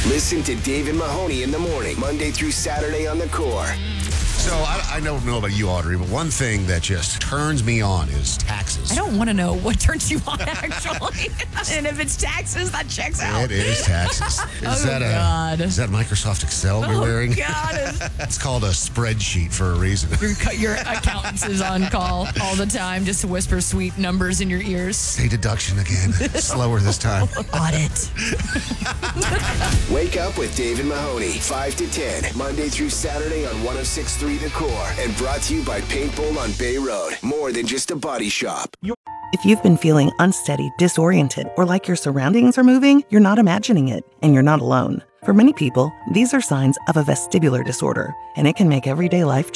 Listen to Dave and Mahoney in the morning, Monday through Saturday on The Core. So I don't know about you, Audrey, but one thing that just turns me on is taxes. I don't want to know what turns you on, actually. And if it's taxes, that checks out. It is taxes. God. Is that Microsoft Excel you're wearing? God. It's called a spreadsheet for a reason. Your accountant is on call all the time just to whisper sweet numbers in your ears. Say deduction again. Slower this time. Audit. Wake up with Dave and Mahoney, 5 to 10, Monday through Saturday on 106.3 The Core. And brought to you by Paintball on Bay Road. More than just a body shop. If you've been feeling unsteady, disoriented, or like your surroundings are moving, you're not imagining it, and you're not alone. For many people, these are signs of a vestibular disorder, and it can make everyday life